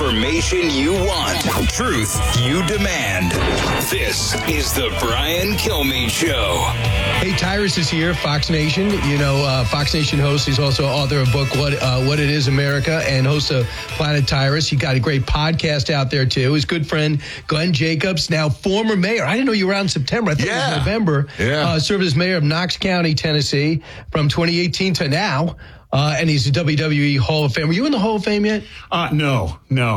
Information you want. Truth you demand. This is the Brian Kilmeade Show. Hey, Tyrus is here, Fox Nation. You know, Fox Nation host. He's also author of a book, What It Is America, and host of Planet Tyrus. He got a great podcast out there, too. His good friend, Glenn Jacobs, now former mayor. I didn't know you were out in September. I thought it was November. Served as mayor of Knox County, Tennessee, from 2018 to now. And he's a WWE Hall of Fame. Were you in the Hall of Fame yet? No.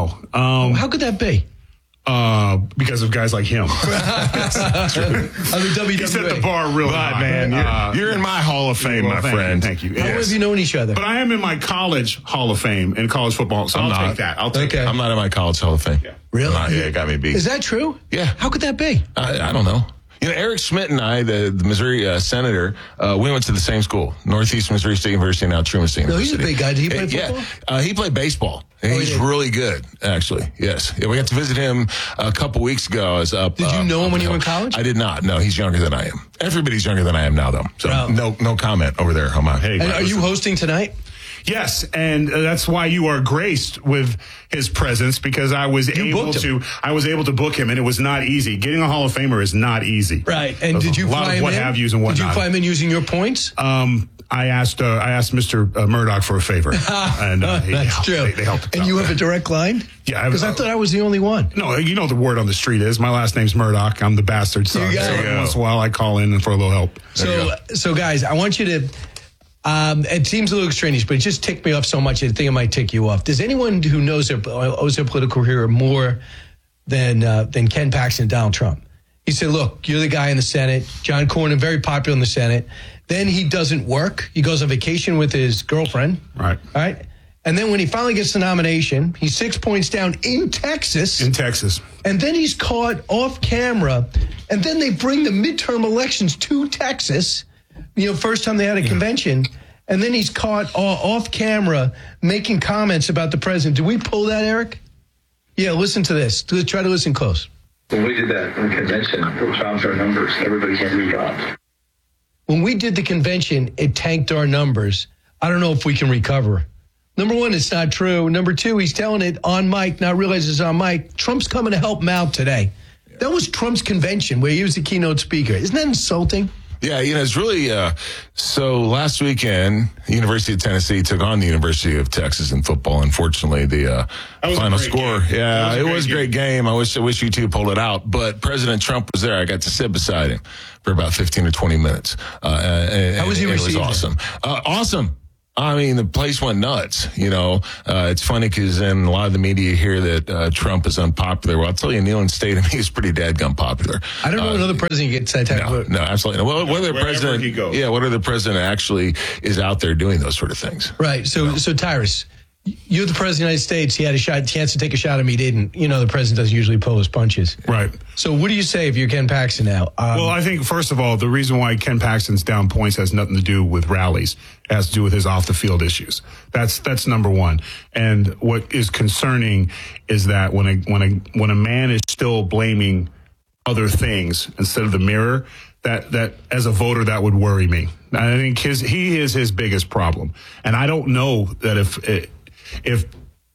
How could that be? Because of guys like him. That's true. WWE. He set the bar real high, man. You're in my Hall of Fame, my friend. Thank you. How long have you known each other? But I am in my college Hall of Fame in college football, so I'll take that. I'm not in my college Hall of Fame. Yeah. Really? It got me beat. Is that true? Yeah. How could that be? I don't know. You know, Eric Schmidt and I, the Missouri senator, we went to the same school, Northeast Missouri State University, now Truman State University. He's a big guy. Did he play football? Yeah, he played baseball. He's really good, actually. Yes. Yeah, we got to visit him a couple weeks ago. I was up. Did you know him when you were in college? I did not. No, he's younger than I am. Everybody's younger than I am now, though. So no comment over there. Come on. Hey, and are you hosting tonight? Yes, and that's why you are graced with his presence, because I was able to book him, and it was not easy. Getting a Hall of Famer is not easy. Right. And did you fly him in? And whatnot. Did you fly him in using your points? I asked Mr. Murdoch for a favor, and that's true. They helped. And you have a direct line? Yeah, because I thought I was the only one. No, you know the word on the street is my last name's Murdoch. I'm the bastard son. So every once in a while I call in for a little help. So guys, I want you to. It seems a little extraneous, but it just ticked me off so much. I think it might tick you off. Does anyone who owes their political career more than Ken Paxton and Donald Trump? He said, look, you're the guy in the Senate. John Cornyn, very popular in the Senate. Then he doesn't work. He goes on vacation with his girlfriend. Right. And then when he finally gets the nomination, he's 6 points down in Texas. And then he's caught off camera. And then they bring the midterm elections to Texas. You know, first time they had a convention, and then he's caught off camera making comments about the president. Did we pull that, Eric? Yeah, listen to this. Try to listen close. When we did that convention, it dropped our numbers. Everybody can't be dropped. When we did the convention, it tanked our numbers. I don't know if we can recover. Number one, it's not true. Number two, he's telling it on mic, not realize it's on mic. Trump's coming to help him out today. That was Trump's convention where he was the keynote speaker. Isn't that insulting? Yeah, you know, it's really, so last weekend, the University of Tennessee took on the University of Texas in football. Unfortunately, the final score. Game. Yeah, it was a great game. I wish you two pulled it out. But President Trump was there. I got to sit beside him for about 15 or 20 minutes. How was he received? It was awesome. Awesome. I mean, the place went nuts. You know, it's funny because in a lot of the media hear that Trump is unpopular. Well, I'll tell you, Neyland State, I mean, he's pretty dadgum popular. I don't know another president gets that type of. No, absolutely. Well, whether the president actually is out there doing those sort of things. Right. So Tyrus, you're the president of the United States. He had a chance to take a shot at me. He didn't. You know, the president doesn't usually pull his punches. Right. So what do you say if you're Ken Paxton now? Well, I think, first of all, the reason why Ken Paxton's down points has nothing to do with rallies. It has to do with his off-the-field issues. That's number one. And what is concerning is that when a man is still blaming other things instead of the mirror, that as a voter, that would worry me. I think he is his biggest problem. And I don't know that if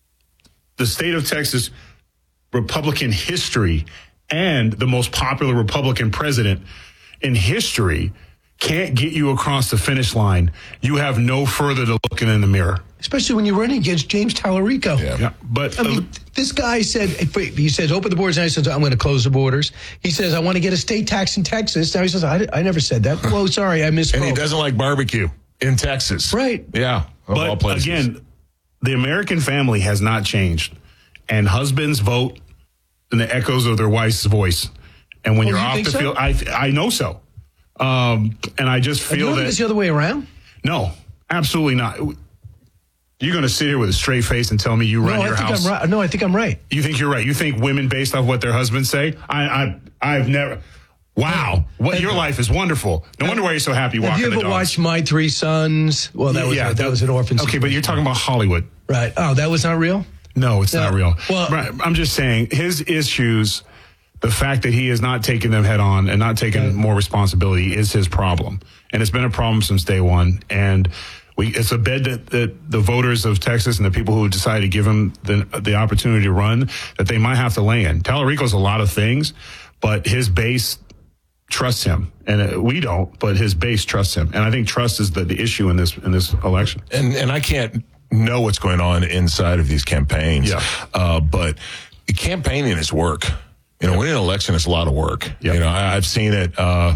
the state of Texas Republican history and the most popular Republican president in history can't get you across the finish line, you have no further to looking in the mirror. Especially when you're running against James Tallarico. Yeah. But I mean, this guy said, he says, open the borders. And I said, I'm going to close the borders. He says, I want to get a state tax in Texas. Now he says, I never said that. Well, sorry, I misspoke. And he doesn't like barbecue in Texas. Right. Yeah. But again, the American family has not changed. And husbands vote in the echoes of their wife's voice. And when you're off the field, I know so. And I just feel that it's the other way around. No, absolutely not. You're going to sit here with a straight face and tell me you run your house? No, I think I'm right. You think you're right? You think women based off what their husbands say? I've never. Wow, your life is wonderful. No wonder why you're so happy walking the dogs. Have you ever watched My Three Sons? Well, that was an orphan. Okay, but you're talking about Hollywood, right? Oh, that was not real. No, it's not real. Well, right, I'm just saying his issues. The fact that he is not taking them head on and not taking more responsibility is his problem. And it's been a problem since day one. And It's a bed that the voters of Texas and the people who decide to give him the opportunity to run, that they might have to lay in. Tallarico's a lot of things, but his base trusts him, and we don't, but his base trusts him. And I think trust is the issue in this election. And I can't know what's going on inside of these campaigns. Yeah. But campaigning is work. Winning an election is a lot of work. Yep. I've seen it.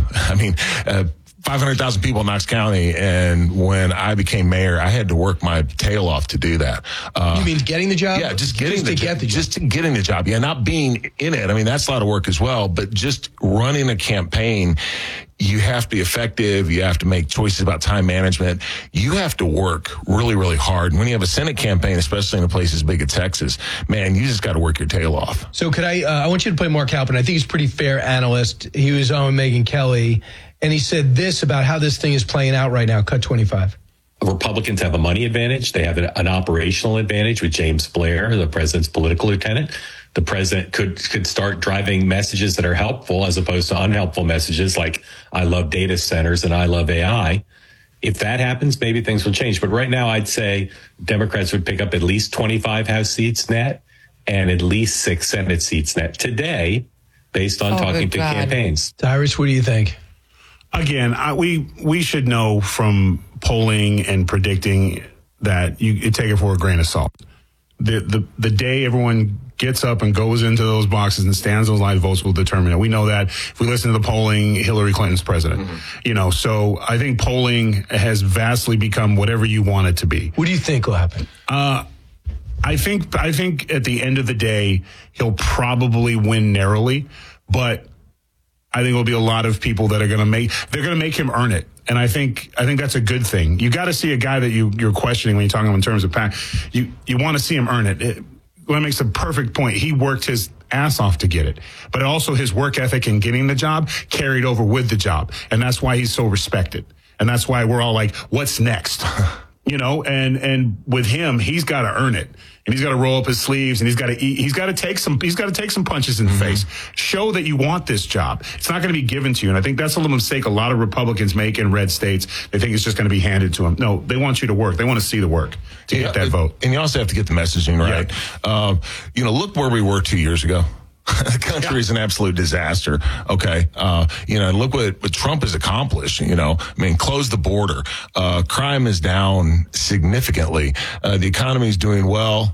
500,000 people in Knox County, and when I became mayor, I had to work my tail off to do that. You mean getting the job? Yeah, just getting the job. Just getting the job. Yeah, not being in it. I mean, that's a lot of work as well, but just running a campaign, you have to be effective. You have to make choices about time management. You have to work really, really hard. And when you have a Senate campaign, especially in a place as big as Texas, man, you just got to work your tail off. So could I want you to play Mark Halpin. I think he's a pretty fair analyst. He was on Megyn Kelly, and he said this about how this thing is playing out right now. Cut 25. Republicans have a money advantage. They have an operational advantage with James Blair, the president's political lieutenant. The president could start driving messages that are helpful as opposed to unhelpful messages like I love data centers and I love AI. If that happens, maybe things will change. But right now, I'd say Democrats would pick up at least 25 House seats net and at least 6 Senate seats net today, based on talking to campaigns. Tyrus, what do you think? Again, we should know from polling and predicting that you take it for a grain of salt. The day everyone gets up and goes into those boxes and stands those line votes will determine it. We know that if we listen to the polling, Hillary Clinton's president. Mm-hmm. So I think polling has vastly become whatever you want it to be. What do you think will happen? I think at the end of the day, he'll probably win narrowly, but I think there'll be a lot of people that are going to make him earn it. And I think that's a good thing. You got to see a guy that you're questioning when you're talking in terms of PAC. You want to see him earn it. Glenn makes a perfect point. He worked his ass off to get it, but also his work ethic in getting the job carried over with the job. And that's why he's so respected. And that's why we're all like, what's next? And with him, he's got to earn it. And he's got to roll up his sleeves and he's got to eat. He's got to take some punches in the face. Show that you want this job. It's not going to be given to you. And I think that's a little mistake a lot of Republicans make in red states. They think it's just going to be handed to them. No, they want you to work. They want to see the work to get that vote. And you also have to get the messaging right. Yeah. Look where we were 2 years ago. The country is an absolute disaster. Okay. And look what Trump has accomplished. Close the border. Crime is down significantly. The economy is doing well.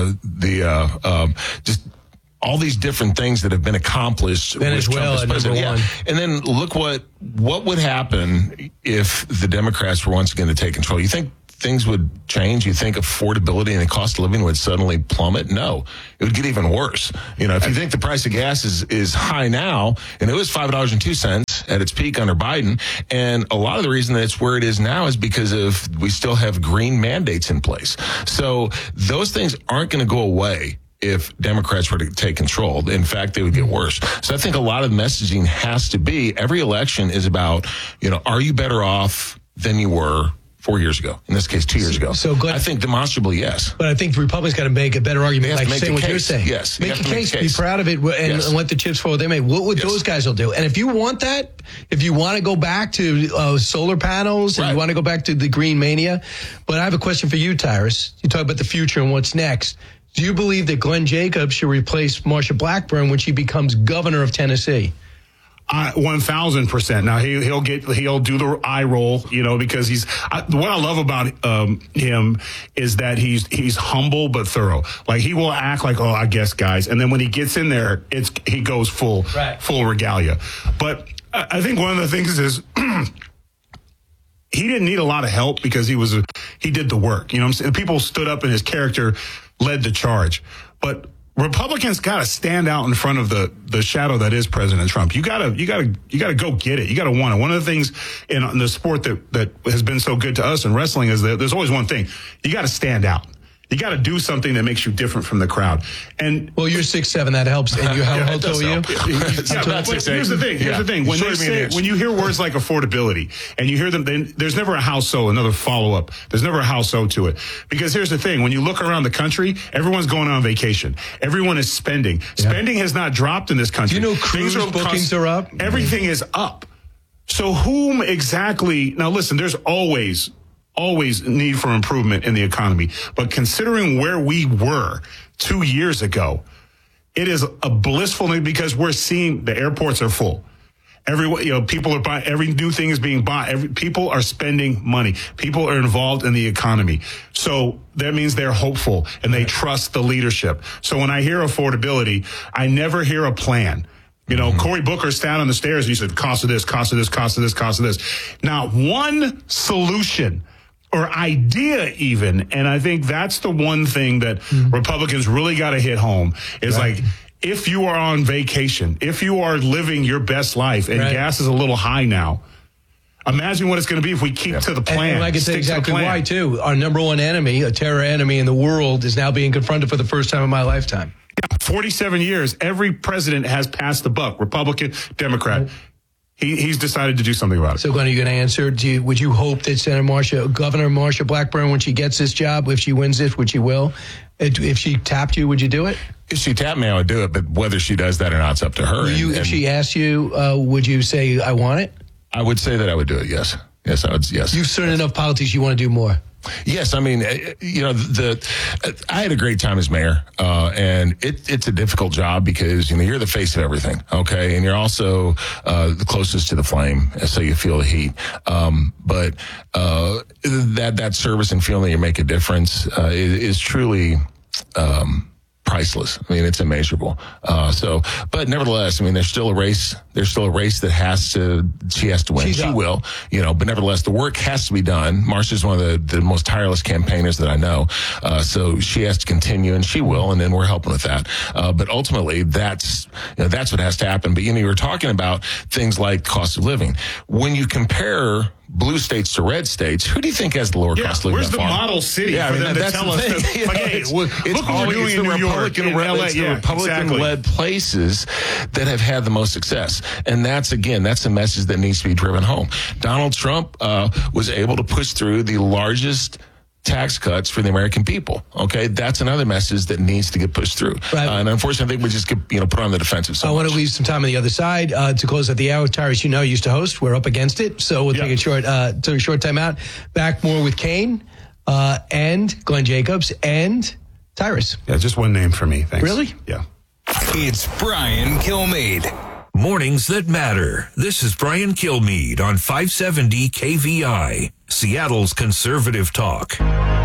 Just all these different things that have been accomplished. Venezuela, number one. Yeah. And then look what would happen if the Democrats were once again to take control. You think things would change? You think affordability and the cost of living would suddenly plummet? No, it would get even worse. If you think the price of gas is high now, and it was $5.02 at its peak under Biden, and a lot of the reason that it's where it is now is because we still have green mandates in place. So those things aren't going to go away if Democrats were to take control. In fact, they would get worse. So I think a lot of the messaging has to be, every election is about, are you better off than you were 4 years ago, in this case, 2 years ago. So Glenn, I think demonstrably, yes. But I think the Republicans got to make a better argument, like saying what you're saying. Yes. Make a case, be proud of it, and let the chips fall where they may. What would those guys will do? And if you want that, if you want to go back to solar panels, and you want to go back to the green mania, but I have a question for you, Tyrus. You talk about the future and what's next. Do you believe that Glenn Jacobs should replace Marsha Blackburn when she becomes governor of Tennessee? 1,000%. Now he'll do the eye roll, because what I love about him is that he's humble but thorough. Like, he will act like, oh, I guess, guys, and then when he gets in there, he goes full regalia. But I think one of the things is he didn't need a lot of help because he did the work. You know what I'm saying? People stood up and his character led the charge, but Republicans got to stand out in front of the shadow that is President Trump. You got to go get it. You got to want it. One of the things in the sport that has been so good to us in wrestling is that there's always one thing. You got to stand out. You got to do something that makes you different from the crowd. And well, you're 6'7", that helps. And how tall are you? Here's the thing. When you hear words like affordability and you hear them, then there's never a house so, another follow up. There's never a house so to it. Because here's the thing. When you look around the country, everyone's going on vacation. Everyone is spending. Yeah. Spending has not dropped in this country. Cruise bookings are up? Everything is up. So whom exactly? Now listen, there's always always need for improvement in the economy. But considering where we were 2 years ago, it is a blissful thing because we're seeing the airports are full. People are buying, every new thing is being bought. People are spending money. People are involved in the economy. So that means they're hopeful and they trust the leadership. So when I hear affordability, I never hear a plan. Cory Booker's down on the stairs and he said, cost of this, cost of this, cost of this, cost of this. Not one solution or idea even. And I think that's the one thing that Republicans really got to hit home is like, if you are on vacation, if you are living your best life and gas is a little high now, imagine what it's going to be if we keep to the plan. And I can say exactly why, too. Our number one enemy, a terror enemy in the world, is now being confronted for the first time in my lifetime. Yeah, 47 years, every president has passed the buck, Republican, Democrat. He's decided to do something about it. So, Glenn, are you going to answer? Would you hope that Governor Marsha Blackburn, when she gets this job, if she wins it, which she will, if she tapped you, would you do it? If she tapped me, I would do it. But whether she does that or not, it's up to her. If she asked you, would you say, I want it? I would say that I would do it, yes. Yes, I would, yes. You've certain enough politics, you want to do more. Yes, I mean, I had a great time as mayor, and it's a difficult job because you're the face of everything, okay, and you're also the closest to the flame, so you feel the heat. But that service and feeling that you make a difference is truly priceless. I mean, it's immeasurable. But nevertheless, I mean, there's still a race. There's still a race that she has to win. She will, but nevertheless, the work has to be done. Marsha's one of the most tireless campaigners that I know. So she has to continue and she will, and then we're helping with that. But ultimately that's what has to happen. But, you were talking about things like cost of living. When you compare blue states to red states, who do you think has the lower cost of living? Where's the model city for them to tell us? It's the Republican-led places that have had the most success. And that's the message that needs to be driven home. Donald Trump was able to push through the largest tax cuts for the American people. Okay, that's another message that needs to get pushed through. Right. And unfortunately, I think we just get put on the defensive. I want to leave some time on the other side to close out the hour. Tyrus, used to host. We're up against it, so we'll take a short time out. Back more with Kane and Glenn Jacobs and Tyrus. Yeah, just one name for me. Thanks. Really? Yeah. It's Brian Kilmeade. Mornings that matter. This is Brian Kilmeade on 570 KVI, Seattle's conservative talk.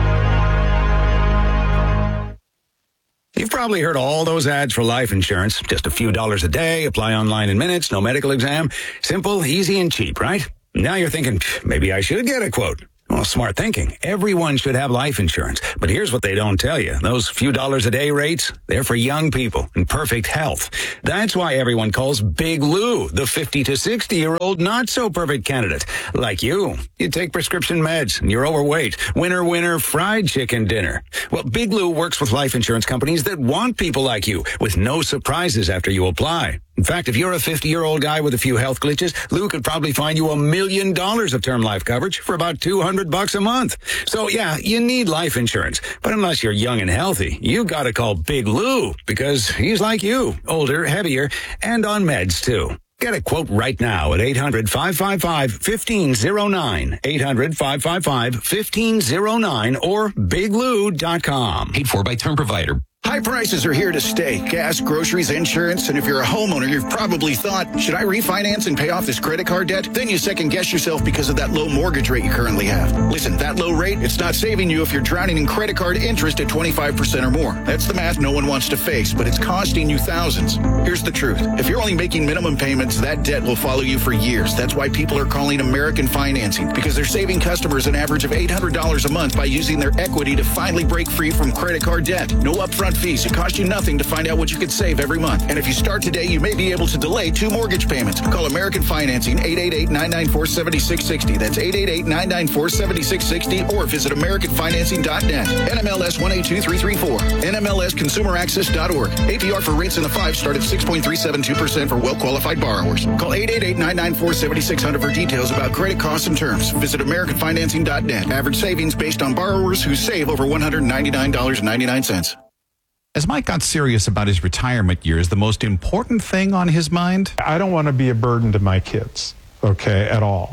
You've probably heard all those ads for life insurance. Just a few dollars a day, apply online in minutes, no medical exam. Simple, easy, and cheap, right? Now you're thinking, maybe I should get a quote. Well, smart thinking. Everyone should have life insurance. But here's what they don't tell you. Those few dollars a day rates, they're for young people in perfect health. That's why everyone calls Big Lou the 50 to 60-year-old not-so-perfect candidate. Like you. You take prescription meds and you're overweight. Winner, fried chicken dinner. Well, Big Lou works with life insurance companies that want people like you with no surprises after you apply. In fact, if you're a 50-year-old guy with a few health glitches, Lou could probably find you $1 million of term life coverage for about $200 a month. So yeah, you need life insurance. But unless you're young and healthy, you gotta call Big Lou because he's like you, older, heavier, and on meds too. Get a quote right now at 800-555-1509, 800-555-1509, or biglou.com. Paid for by term provider. High prices are here to stay. Gas, groceries, insurance, and if you're a homeowner, you've probably thought, should I refinance and pay off this credit card debt? Then you second guess yourself because of that low mortgage rate you currently have. Listen, that low rate, it's not saving you if you're drowning in credit card interest at 25% or more. That's the math no one wants to face, but it's costing you thousands. Here's the truth. If you're only making minimum payments, that debt will follow you for years. That's why people are calling American Financing, because they're saving customers an average of $800 a month by using their equity to finally break free from credit card debt. No upfront fees. It costs you nothing to find out what you could save every month. And if you start today, you may be able to delay 2 mortgage payments. Call American Financing, 888-994-7660. That's 888-994-7660, or visit AmericanFinancing.net. NMLS 182334. NMLSConsumerAccess.org. APR for rates in the 5 start at 6.372% for well-qualified borrowers. Call 888-994-7600 for details about credit costs and terms. Visit AmericanFinancing.net. Average savings based on borrowers who save over $199.99. As Mike got serious about his retirement years, the most important thing on his mind? I don't want to be a burden to my kids, okay, at all.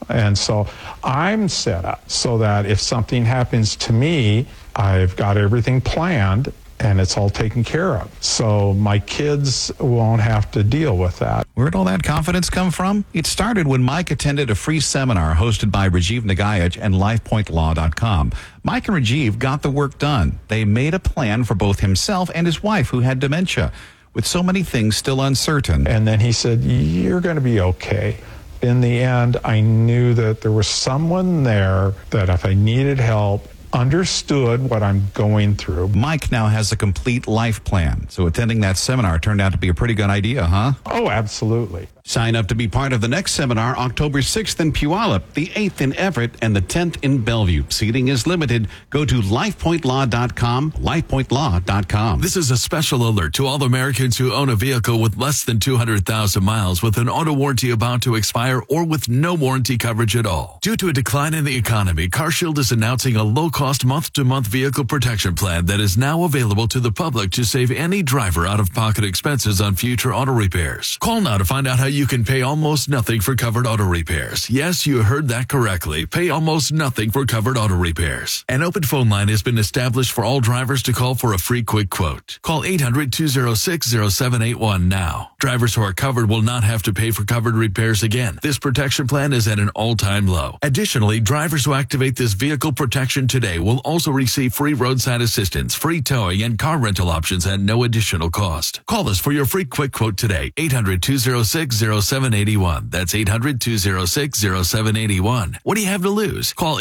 And so I'm set up so that if something happens to me, I've got everything planned and it's all taken care of. So my kids won't have to deal with that. Where'd all that confidence come from? It started when Mike attended a free seminar hosted by Rajiv Nagayaj and LifePointLaw.com. Mike and Rajiv got the work done. They made a plan for both himself and his wife, who had dementia, with so many things still uncertain. And then he said, you're going to be okay. In the end, I knew that there was someone there that if I needed help, understood what I'm going through. Mike now has a complete life plan, so attending that seminar turned out to be a pretty good idea, huh? Oh, absolutely. Sign up to be part of the next seminar, October 6th in Puyallup, the 8th in Everett, and the 10th in Bellevue. Seating is limited. Go to LifePointLaw.com, LifePointLaw.com. This is a special alert to all Americans who own a vehicle with less than 200,000 miles with an auto warranty about to expire or with no warranty coverage at all. Due to a decline in the economy, CarShield is announcing a low-cost month-to-month vehicle protection plan that is now available to the public to save any driver out-of-pocket expenses on future auto repairs. Call now to find out how you can pay almost nothing for covered auto repairs. Yes, you heard that correctly. Pay almost nothing for covered auto repairs. An open phone line has been established for all drivers to call for a free quick quote. Call 800-206-0781 now. Drivers who are covered will not have to pay for covered repairs again. This protection plan is at an all-time low. Additionally, drivers who activate this vehicle protection today will also receive free roadside assistance, free towing, and car rental options at no additional cost. Call us for your free quick quote today. 800-206-0781. That's 800-206-0781. What do you have to lose? Call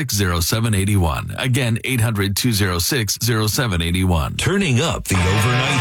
800-206-0781. Again, 800-206-0781. Turning up the overnight